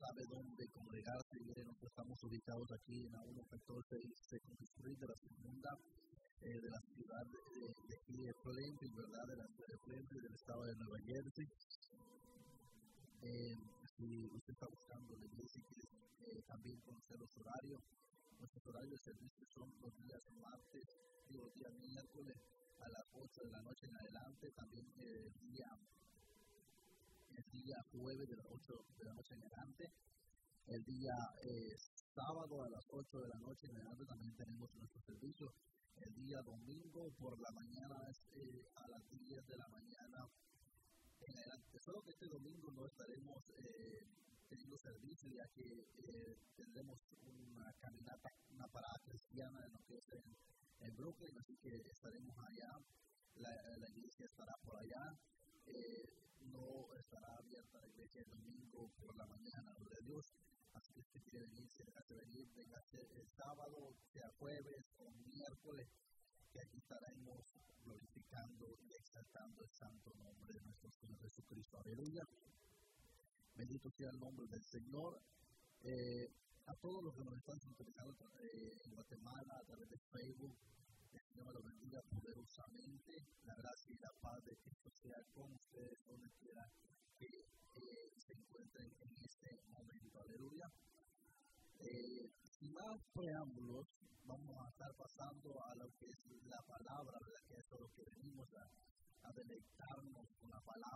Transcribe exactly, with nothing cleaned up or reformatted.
sabe dónde congregarse. Miren, nosotros estamos ubicados aquí en la ciento catorce y Second Street de la segunda eh, de la ciudad de, de, de aquí de Plainfield, ¿verdad? De la ciudad de Plainfield, del estado de Nueva Jersey. Eh, si usted está buscando la iglesia y quiere eh, también conocer los horarios, nuestros horarios de servicio son los días martes y los días miércoles a las ocho de la noche en adelante, también el eh, día el día jueves de las ocho de la noche en adelante, el día eh, sábado a las ocho de la noche en adelante también tenemos nuestro servicio, el día domingo por la mañana eh, a las diez de la mañana en adelante. Solo que este domingo no estaremos eh, teniendo servicio, ya que eh, tendremos una caminata, una parada cristiana en lo que es en, en Brooklyn, así que estaremos allá, la, la iglesia estará por allá. Eh, no estará abierta la iglesia el domingo por la mañana, gloria a Dios. Así que usted quiere venir, se deja de venir, venga el sábado, sea jueves o miércoles, que aquí estaremos glorificando y exaltando el santo nombre de nuestro Señor Jesucristo. Aleluya. Bendito sea el nombre del Señor. Eh, a todos los que nos están sintonizando eh, en Guatemala a través de Facebook, el Señor me lo bendiga poderosamente. La gracia y la paz de Cristo sea con ustedes donde quiera que eh, se encuentren en este momento. Aleluya. Eh, sin más preámbulos, vamos a estar pasando a lo que es la palabra, ¿verdad? Que es lo que venimos a, a deleitarnos con la palabra.